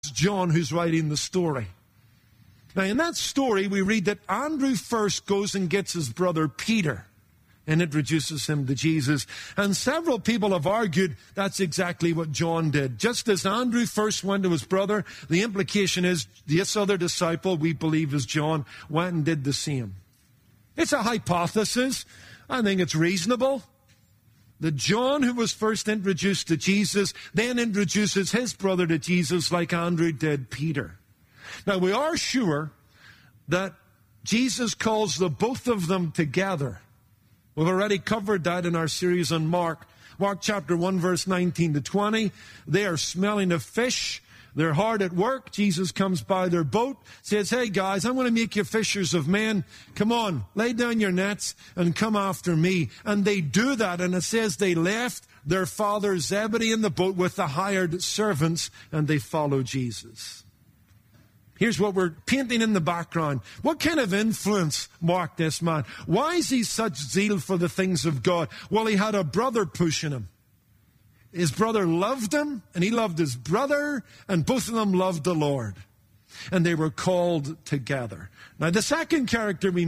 John who's writing the story. Now, in that story, we read that Andrew first goes and gets his brother Peter and introduces him to Jesus. And several people have argued that's exactly what John did. Just as Andrew first went to his brother, the implication is this other disciple, we believe is John, went and did the same. It's a hypothesis. I think it's reasonable that John, who was first introduced to Jesus, then introduces his brother to Jesus like Andrew did Peter. Now, we are sure that Jesus calls the both of them together. We've already covered that in our series on Mark. Mark chapter 1, verse 19 to 20. They are smelling of fish. They're hard at work. Jesus comes by their boat, says, hey guys, I'm going to make you fishers of men. Come on, lay down your nets and come after me. And they do that. And it says they left their father Zebedee in the boat with the hired servants and they follow Jesus. Here's what we're painting in the background. What kind of influence marked this man? Why is he such zeal for the things of God? Well, he had a brother pushing him. His brother loved him, and he loved his brother, and both of them loved the Lord. And they were called together. Now, the second character we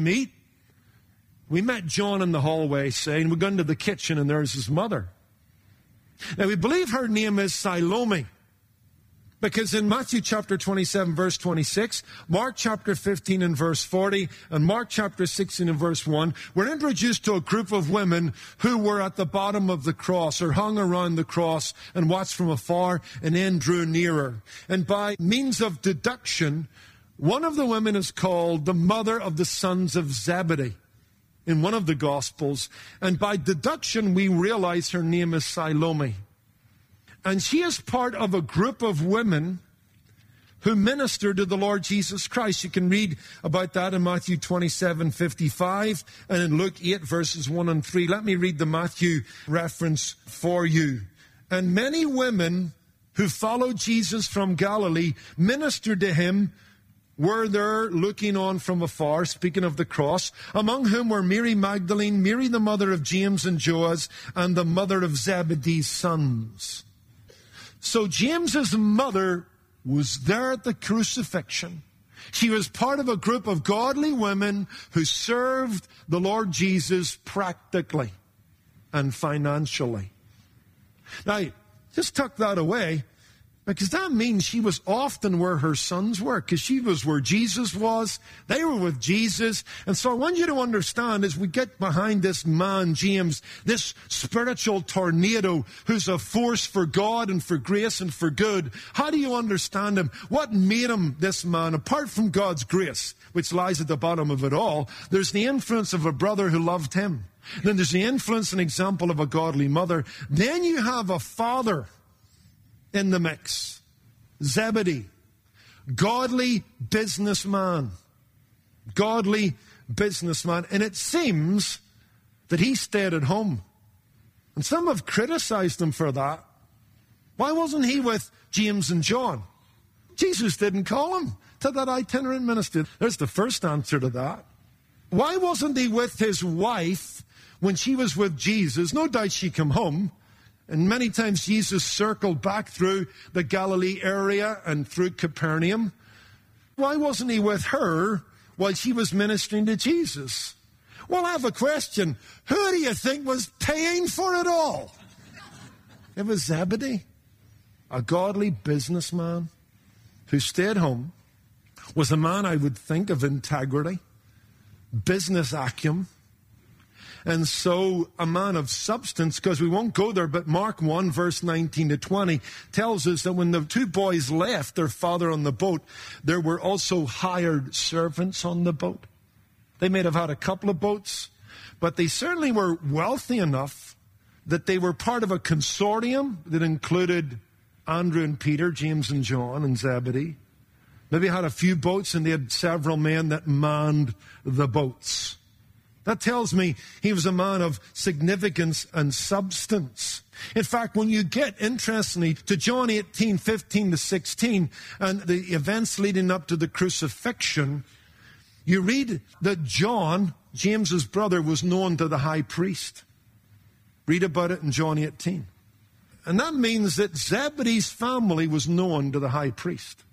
met John in the hallway saying, we're going to the kitchen, and there's his mother. Now, we believe her name is Salome. Because in Matthew chapter 27, verse 26, Mark chapter 15 and verse 40, and Mark chapter 16 and verse 1, we're introduced to a group of women who were at the bottom of the cross or hung around the cross and watched from afar and then drew nearer. And by means of deduction, one of the women is called the mother of the sons of Zebedee in one of the Gospels. And by deduction, we realize her name is Salome. And she is part of a group of women who ministered to the Lord Jesus Christ. You can read about that in Matthew 27:55 and in Luke 8, verses 1 and 3. Let me read the Matthew reference for you. And many women who followed Jesus from Galilee ministered to him, were there looking on from afar, speaking of the cross, among whom were Mary Magdalene, Mary the mother of James and Joas, and the mother of Zebedee's sons. So James's mother was there at the crucifixion. She was part of a group of godly women who served the Lord Jesus practically and financially. Now, just tuck that away, because that means she was often where her sons were, because she was where Jesus was. They were with Jesus. And so I want you to understand, as we get behind this man, James, this spiritual tornado who's a force for God and for grace and for good, how do you understand him? What made him this man? Apart from God's grace, which lies at the bottom of it all, there's the influence of a brother who loved him. Then there's the influence and example of a godly mother. Then you have a father in the mix. Zebedee, godly businessman. Godly businessman. And it seems that he stayed at home. And some have criticized him for that. Why wasn't he with James and John? Jesus didn't call him to that itinerant ministry. There's the first answer to that. Why wasn't he with his wife when she was with Jesus? No doubt she came home. And many times Jesus circled back through the Galilee area and through Capernaum. Why wasn't he with her while she was ministering to Jesus? Well, I have a question. Who do you think was paying for it all? It was Zebedee, a godly businessman who stayed home, was a man, I would think, of integrity, business acumen, and so a man of substance, because we won't go there, but Mark 1, verse 19 to 20 tells us that when the two boys left their father on the boat, there were also hired servants on the boat. They may have had a couple of boats, but they certainly were wealthy enough that they were part of a consortium that included Andrew and Peter, James and John and Zebedee. Maybe had a few boats and they had several men that manned the boats. That tells me he was a man of significance and substance. In fact, when you get, interestingly, to John 18, 15 to 16, and the events leading up to the crucifixion, you read that John, James's brother, was known to the high priest. Read about it in John 18. And that means that Zebedee's family was known to the high priest.